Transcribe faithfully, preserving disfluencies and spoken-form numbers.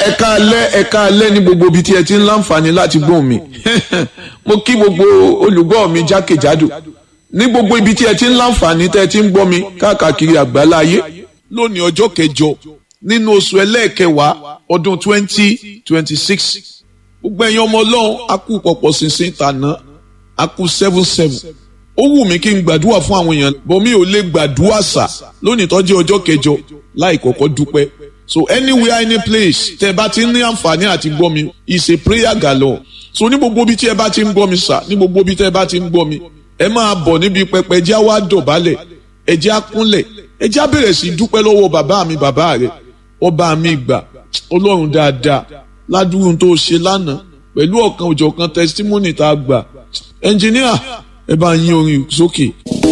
ẹ̀ka alẹ́ ẹ̀ka alẹ́ ní gbogbo ibi tí ẹ ti ń láǹfààní láti gbóhùn mi mo kí gbogbo olùgbọ́ mi jákèjádò ní gbogbo ibi tí ẹ ti ń láǹfààní tẹ́ ẹ ti ń gbọ́ mi káàkiri àgbálá ayé lónìí ọjọ́ kẹjọ nínú oṣù ẹlẹ́ẹ̀kẹwàá ọdún twenty twenty six gbogbo ẹ̀yin ọmọ ọlọ́run a kú pọ̀pọ̀ ṣinṣin tàná a kú seven seven ó wù mí kí n gbàdúrà fún àwọn èèyàn bọ́ mi ò lè gbàdúrà sà lónìí tó jẹ́ ọjọ́ kẹjọ láì kọ́kọ́ dúpẹ́ so anywhere any place tẹ́ bá ti ní àǹfààní àti gbọ́ mi is a prayer galore so ní gbogbo ibi tí ẹ bá ti ń gbọ́ mi sà ní gbogbo ibi tí ẹ bá ti ń gbọ́ mi ẹ máa bọ̀ níbi pẹpẹ ẹjẹ́ wá dọ̀bálẹ̀ ẹjẹ́ á kúnlẹ̀ ẹjẹ́ á bẹ̀rẹ̀ sí dúpẹ́ lọ́wọ́ bàbá mi bàbá rẹ̀ ọba mi gbà ọlọ́run dáadáa ládùúgbò tó ṣe lánàá pẹ̀lú ọ̀kan òjọ̀kan testimony tá a gbà ẹnjìníà ẹ bá yín orin sókè.